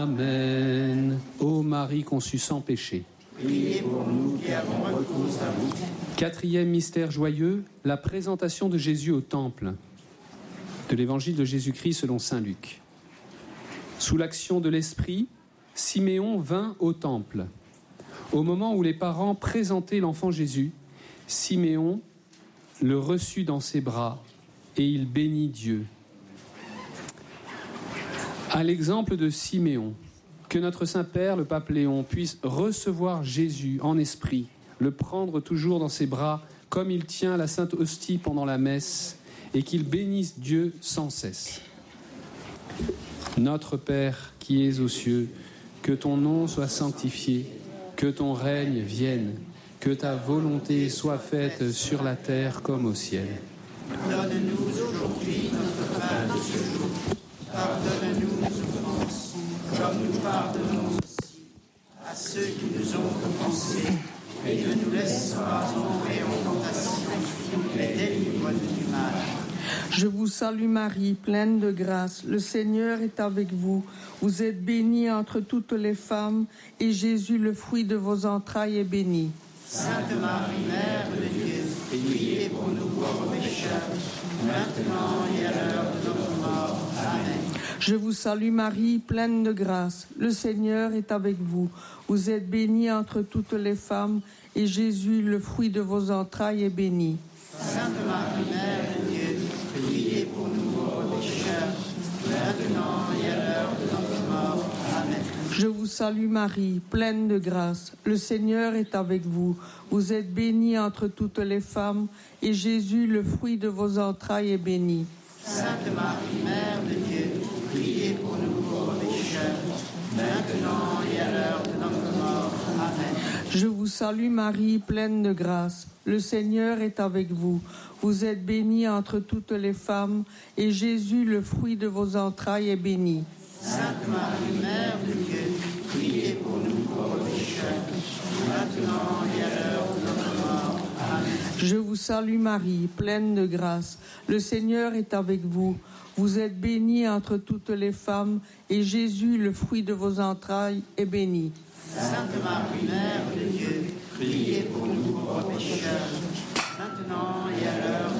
Amen. Ô Marie conçue sans péché. Priez pour nous qui avons recours à vous. Quatrième mystère joyeux, la présentation de Jésus au temple. De l'évangile de Jésus-Christ selon saint Luc. Sous l'action de l'Esprit, Siméon vint au temple. Au moment où les parents présentaient l'enfant Jésus, Siméon le reçut dans ses bras et il bénit Dieu. À l'exemple de Siméon, que notre Saint-Père, le pape Léon, puisse recevoir Jésus en esprit, le prendre toujours dans ses bras comme il tient la Sainte Hostie pendant la messe et qu'il bénisse Dieu sans cesse. Notre Père qui es aux cieux, que ton nom soit sanctifié, que ton règne vienne, que ta volonté soit faite sur la terre comme au ciel. Donne-nous aujourd'hui notre pain de ce jour. Pardonne-nous nos offenses, comme nous pardonnons aussi à ceux qui nous ont offensés. Et ne nous laisse pas entrer en tentation, mais délivre-nous du mal. Je vous salue Marie, pleine de grâce. Le Seigneur est avec vous. Vous êtes bénie entre toutes les femmes, et Jésus, le fruit de vos entrailles, est béni. Sainte Marie, Mère de Dieu, priez pour nous pauvres pécheurs, maintenant et à l'heure de notre mort. Amen. Je vous salue Marie, pleine de grâce. Le Seigneur est avec vous. Vous êtes bénie entre toutes les femmes, et Jésus, le fruit de vos entrailles, est béni. Sainte Marie, Mère de Dieu, priez pour nous pauvres pécheurs, maintenant et à l'heure de notre mort. Amen. Je vous salue Marie, pleine de grâce. Le Seigneur est avec vous. Vous êtes bénie entre toutes les femmes, et Jésus, le fruit de vos entrailles, est béni. Sainte Marie, Mère de Dieu, priez pour nous pauvres pécheurs, maintenant et à l'heure de notre mort. Amen. Je vous salue Marie, pleine de grâce. Le Seigneur est avec vous. Vous êtes bénie entre toutes les femmes, et Jésus, le fruit de vos entrailles, est béni. Sainte Marie, Mère de Dieu, priez pour nous pauvres pécheurs, maintenant et à l'heure de notre mort. Amen. Je vous salue Marie, pleine de grâce. Le Seigneur est avec vous. Vous êtes bénie entre toutes les femmes, et Jésus, le fruit de vos entrailles, est béni. Sainte Marie, Mère de Dieu, priez pour nous pauvres pécheurs, maintenant et à l'heure